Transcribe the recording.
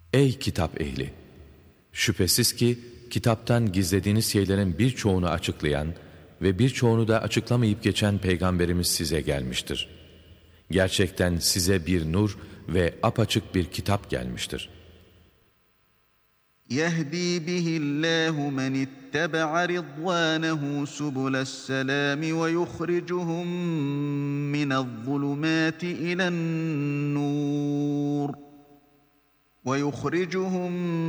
Ey kitap ehli! Şüphesiz ki kitaptan gizlediğiniz şeylerin birçoğunu açıklayan ve birçoğunu da açıklamayıp geçen Peygamberimiz size gelmiştir. Gerçekten size bir nur ve apaçık bir kitap gelmiştir. يَهْدِي بِهِ اللّٰهُ مَنِ اتَّبَعَ رِضْوَانَهُ سُبُلَ السَّلَامِ وَيُخْرِجُهُم مِّنَ الظُّلُمَاتِ إِلَى النُّورِ